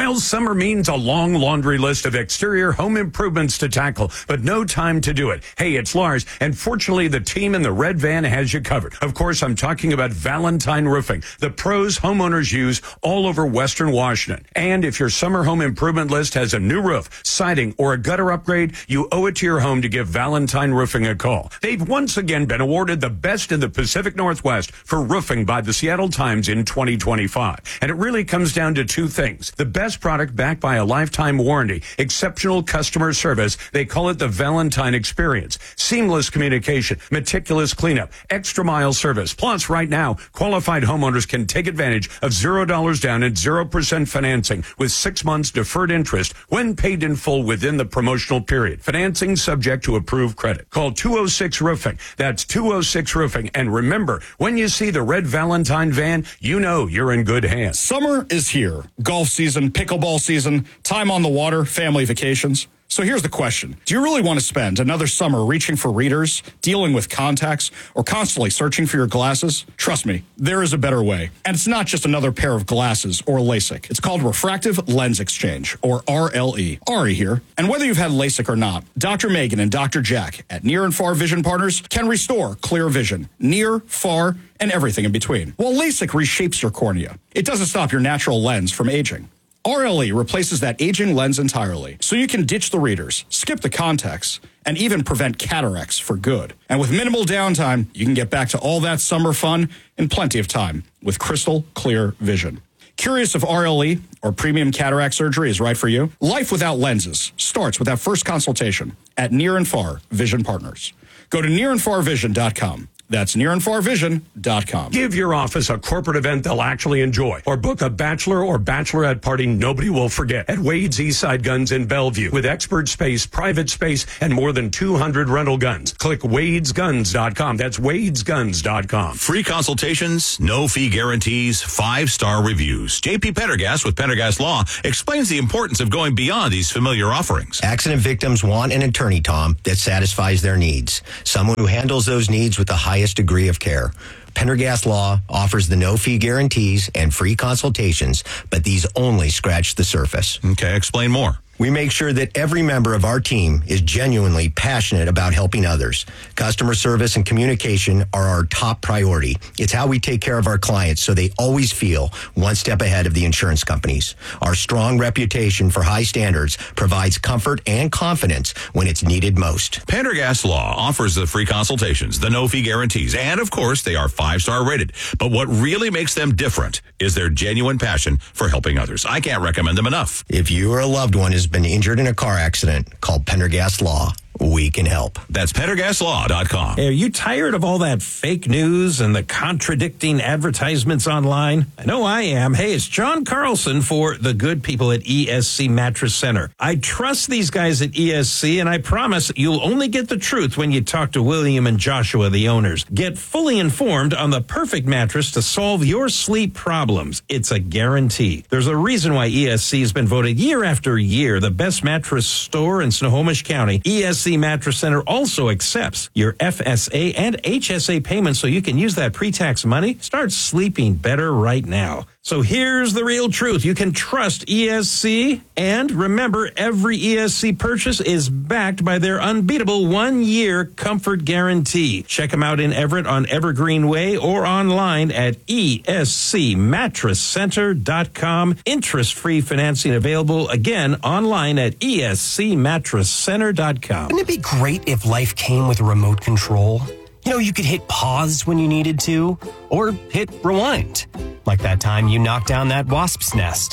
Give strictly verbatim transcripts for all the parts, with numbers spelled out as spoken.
Miles, summer means a long laundry list of exterior home improvements to tackle, but no time to do it. Hey, it's Lars, and fortunately, the team in the red van has you covered. Of course, I'm talking about Valentine Roofing, the pros homeowners use all over Western Washington. And if your summer home improvement list has a new roof, siding, or a gutter upgrade, you owe it to your home to give Valentine Roofing a call. They've once again been awarded the best in the Pacific Northwest for roofing by the Seattle Times in twenty twenty-five. And it really comes down to two things. The best product backed by a lifetime warranty, exceptional customer service, they call it the Valentine Experience, seamless communication, meticulous cleanup, extra mile service. Plus, right now, qualified homeowners can take advantage of zero dollars down and zero percent financing with six months deferred interest when paid in full within the promotional period. Financing subject to approved credit. Call two oh six Roofing. That's two oh six Roofing. And remember, when you see the red Valentine van, you know you're in good hands. Summer is here. Golf season, pickleball season, time on the water, family vacations. So here's the question. Do you really want to spend another summer reaching for readers, dealing with contacts, or constantly searching for your glasses? Trust me, there is a better way. And it's not just another pair of glasses or LASIK. It's called Refractive Lens Exchange, or R L E. Ari here. And whether you've had LASIK or not, Doctor Megan and Doctor Jack at Near and Far Vision Partners can restore clear vision, near, far, and everything in between. While LASIK reshapes your cornea, it doesn't stop your natural lens from aging. R L E replaces that aging lens entirely, so you can ditch the readers, skip the contacts, and even prevent cataracts for good. And with minimal downtime, you can get back to all that summer fun in plenty of time with crystal clear vision. Curious if R L E or premium cataract surgery is right for you? Life without lenses starts with that first consultation at Near and Far Vision Partners. Go to near and far vision dot com. That's near and far vision dot com. Give your office a corporate event they'll actually enjoy, or book a bachelor or bachelorette party nobody will forget at Wade's Eastside Guns in Bellevue with expert space, private space, and more than two hundred rental guns. Click wades guns dot com. That's wades guns dot com. Free consultations, no fee guarantees, five-star reviews. J P Pendergast with Pendergast Law explains the importance of going beyond these familiar offerings. Accident victims want an attorney, Tom, that satisfies their needs. Someone who handles those needs with the highest degree of care. Pendergast Law offers the no-fee guarantees and free consultations, but these only scratch the surface. Okay, explain more. We make sure that every member of our team is genuinely passionate about helping others. Customer service and communication are our top priority. It's how we take care of our clients so they always feel one step ahead of the insurance companies. Our strong reputation for high standards provides comfort and confidence when it's needed most. Pendergast Law offers the free consultations, the no-fee guarantees, and of course, they are five-star rated. But what really makes them different is their genuine passion for helping others. I can't recommend them enough. If you or a loved one is been injured in a car accident, call Pendergast Law. We can help. That's pendergast law dot com. Hey, are you tired of all that fake news and the contradicting advertisements online? I know I am. Hey, it's John Carlson for the good people at E S C Mattress Center. I trust these guys at E S C, and I promise you'll only get the truth when you talk to William and Joshua, the owners. Get fully informed on the perfect mattress to solve your sleep problems. It's a guarantee. There's a reason why E S C has been voted year after year the best mattress store in Snohomish County. E S C Mattress Center also accepts your F S A and H S A payments so you can use that pre-tax money. Start sleeping better right now. So here's the real truth. You can trust E S C, and remember, every E S C purchase is backed by their unbeatable one-year comfort guarantee. Check them out in Everett on Evergreen Way or online at E S C mattress center dot com. Interest-free financing available, again, online at E S C mattress center dot com. Wouldn't it be great if life came with a remote control? You know, you could hit pause when you needed to, or hit rewind. Like that time you knocked down that wasp's nest.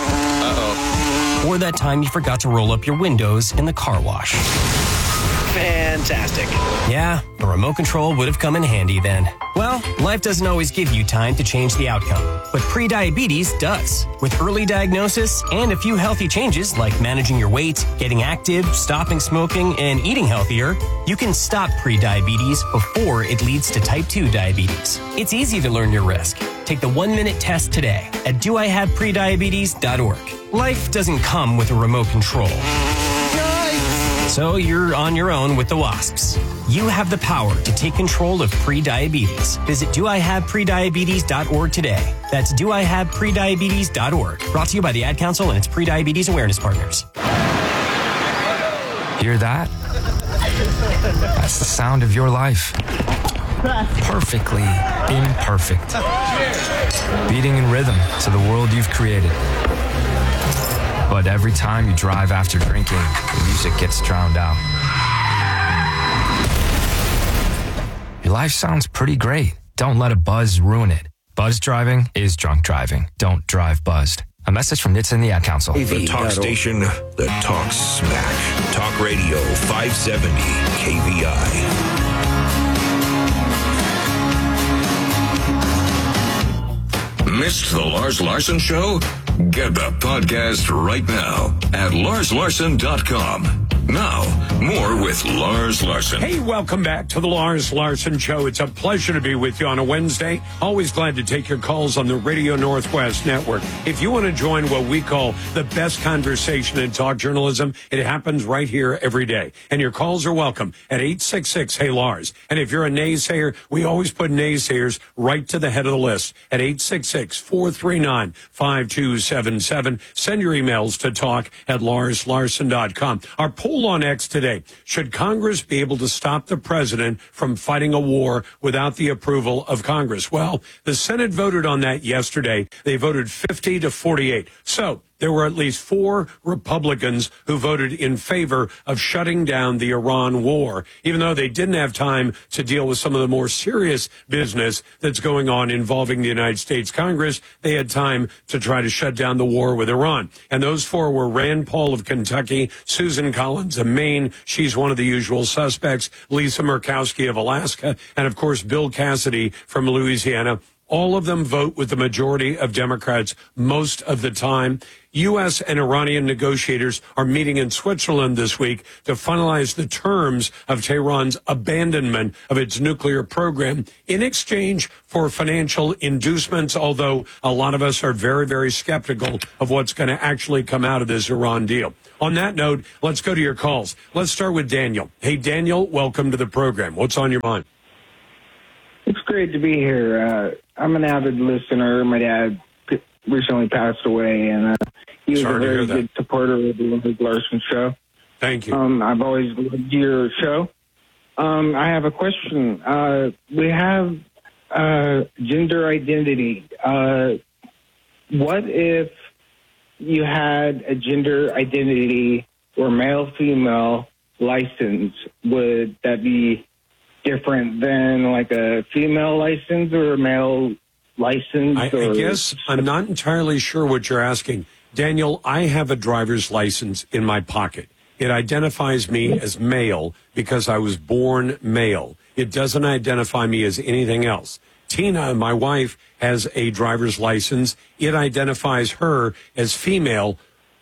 Uh-oh. Or that time you forgot to roll up your windows in the car wash. Fantastic. Yeah, a remote control would have come in handy then. Well, life doesn't always give you time to change the outcome, but prediabetes does. With early diagnosis and a few healthy changes like managing your weight, getting active, stopping smoking, and eating healthier, you can stop prediabetes before it leads to type two diabetes. It's easy to learn your risk. Take the one-minute test today at do I have prediabetes dot org. Life doesn't come with a remote control. So you're on your own with the wasps. You have the power to take control of prediabetes. Visit do I have prediabetes dot org today. That's do I have prediabetes dot org. Brought to you by the Ad Council and its prediabetes awareness partners. Hear that? That's the sound of your life. Perfectly imperfect. Beating in rhythm to the world you've created. But every time you drive after drinking, the music gets drowned out. Your life sounds pretty great. Don't let a buzz ruin it. Buzz driving is drunk driving. Don't drive buzzed. A message from N H T S A and the Ad Council. The talk station that talks smack. Talk Radio five seventy K V I. Missed the Lars Larson Show? Get the podcast right now at lars larson dot com. Now, more with Lars Larson. Hey, welcome back to the Lars Larson Show. It's a pleasure to be with you on a Wednesday. Always glad to take your calls on the Radio Northwest Network. If you want to join what we call the best conversation in talk journalism, it happens right here every day. And your calls are welcome at eight six six, hey Lars. And if you're a naysayer, we always put naysayers right to the head of the list at eight six six, four three nine, five two seven seven. Send your emails to talk at lars larson dot com. Our poll on X today: should Congress be able to stop the president from fighting a war without the approval of Congress? Well, the Senate voted on that yesterday. They voted fifty to forty-eight. So there were at least four Republicans who voted in favor of shutting down the Iran war, even though they didn't have time to deal with some of the more serious business that's going on involving the United States Congress. They had time to try to shut down the war with Iran. And those four were Rand Paul of Kentucky, Susan Collins of Maine, she's one of the usual suspects, Lisa Murkowski of Alaska, and of course Bill Cassidy from Louisiana. All of them vote with the majority of Democrats most of the time. U S and Iranian negotiators are meeting in Switzerland this week to finalize the terms of Tehran's abandonment of its nuclear program in exchange for financial inducements, although a lot of us are very, very skeptical of what's going to actually come out of this Iran deal. On that note, let's go to your calls. Let's start with Daniel. Hey, Daniel, welcome to the program. What's on your mind? It's great to be here. Uh, I'm an avid listener. My dad recently passed away, and uh, he was Sorry a very good supporter of the Lars Larson Show. Thank you. Um, I've always loved your show. Um, I have a question. Uh, we have uh, gender identity. Uh, what if you had a gender identity or male-female license? Would that be different than like a female license or a male license? I, or... I guess I'm not entirely sure what you're asking. Daniel, I have a driver's license in my pocket. It identifies me as male because I was born male. It doesn't identify me as anything else. Tina, my wife, has a driver's license. It identifies her as female.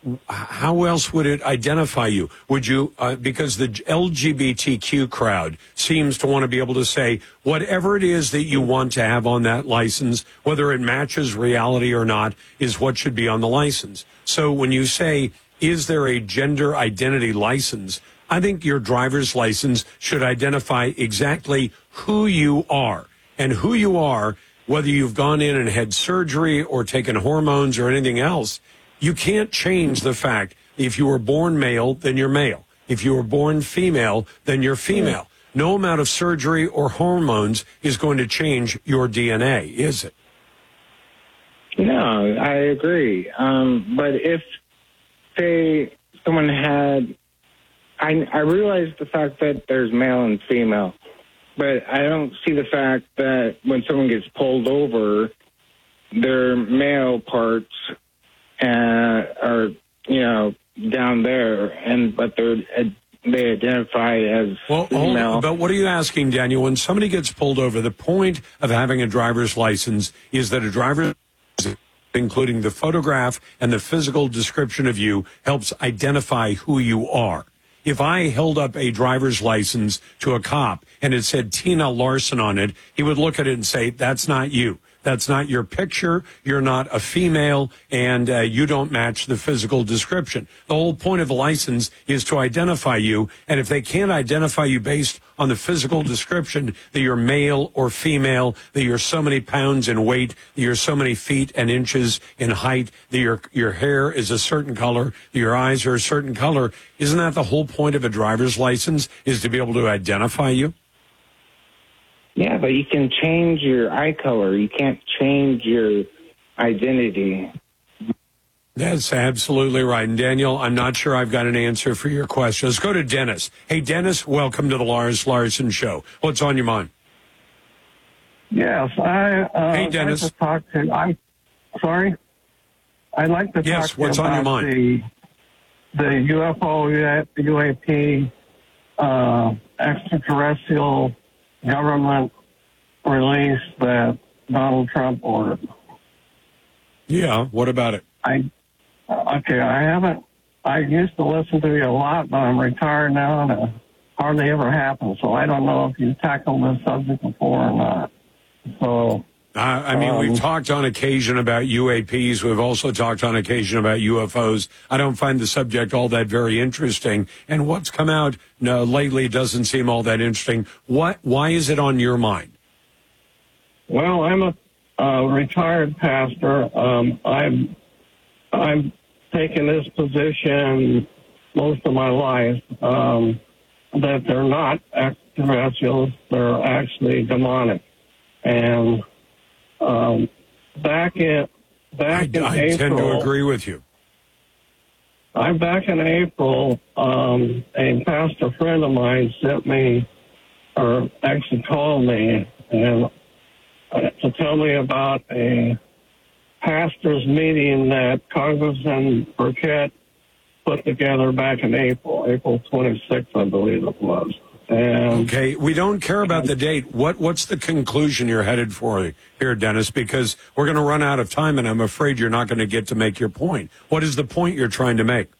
How else would it identify you? Would you, uh, because the L G B T Q crowd seems to want to be able to say whatever it is that you want to have on that license, whether it matches reality or not, is what should be on the license. So when you say, is there a gender identity license? I think your driver's license should identify exactly who you are. And who you are, whether you've gone in and had surgery or taken hormones or anything else, you can't change the fact if you were born male, then you're male. If you were born female, then you're female. No amount of surgery or hormones is going to change your D N A, is it? No, I agree. Um, but if, say, someone had, I, I realize the fact that there's male and female, but I don't see the fact that when someone gets pulled over, their male parts uh, are, you know, down there, and but they're uh, they identify as well, female. Hold, but what are you asking, Daniel? When somebody gets pulled over, the point of having a driver's license is that a driver's license, including the photograph and the physical description of you, helps identify who you are. If I held up a driver's license to a cop and it said Tina Larson on it, he would look at it and say, that's not you. That's not your picture. You're not a female, and uh, you don't match the physical description. The whole point of the license is to identify you, and if they can't identify you based on the physical description that you're male or female, that you're so many pounds in weight, that you're so many feet and inches in height, that your your hair is a certain color, that your eyes are a certain color, isn't that the whole point of a driver's license, is to be able to identify you? Yeah, but you can change your eye color. You can't change your identity. That's absolutely right. And Daniel, I'm not sure I've got an answer for your question. Let's go to Dennis. Hey, Dennis, welcome to the Lars Larson Show. What's on your mind? Yes, I. Uh, hey, Dennis. Like to talk to. I'm sorry. I'd like to yes, talk what's to on your about mind? the the U F O, U A P, uh, extraterrestrial government release that Donald Trump ordered. Yeah, what about it? I okay, I haven't. I used to listen to you a lot, but I'm retired now, and it hardly ever happens. So I don't know if you tackled this subject before or not. So. Uh, I mean, um, we've talked on occasion about U A Ps. We've also talked on occasion about U F Os. I don't find the subject all that very interesting. And what's come out no, lately doesn't seem all that interesting. What? Why is it on your mind? Well, I'm a uh, retired pastor. Um, I'm I'm taken this position most of my life um, that they're not extraterrestrials; they're actually demonic. And Um, back in back I, in I April, tend to agree with you. I'm back in April. Um, a pastor friend of mine sent me, or actually called me, and uh, to tell me about a pastors' meeting that Congressman Burkett put together back in April, April twenty-sixth, I believe it was. And okay, we don't care about the date. What What's the conclusion you're headed for here, Dennis? Because we're going to run out of time, and I'm afraid you're not going to get to make your point. What is the point you're trying to make?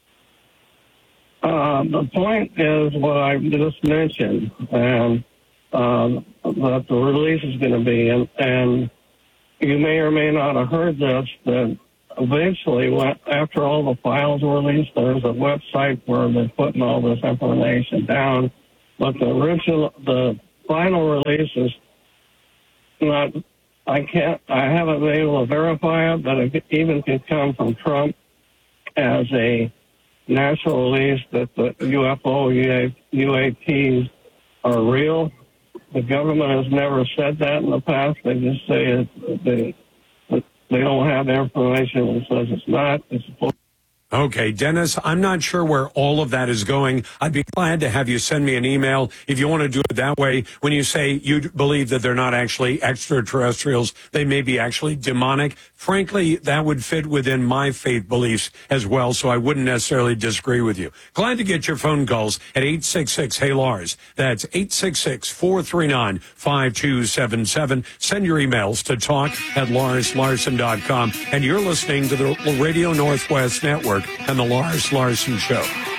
Uh, the point is what I just mentioned, and um, that the release is going to be, and, and you may or may not have heard this, that eventually, when, after all the files were released, there's a website where they're putting all this information down. But the original, the final release is not, I can't, I haven't been able to verify it, but it even could come from Trump as a national release that the U F O, U A Ps are real. The government has never said that in the past. They just say it, they, they don't have the information that says it's not. It's supposed Okay, Dennis, I'm not sure where all of that is going. I'd be glad to have you send me an email if you want to do it that way. When you say you believe that they're not actually extraterrestrials, they may be actually demonic. Frankly, that would fit within my faith beliefs as well, so I wouldn't necessarily disagree with you. Glad to get your phone calls at eight six six, hey Lars. That's eight six six, four three nine, five two seven seven. Send your emails to talk at lars larson dot com. And you're listening to the Radio Northwest Network and the Lars Larson Show.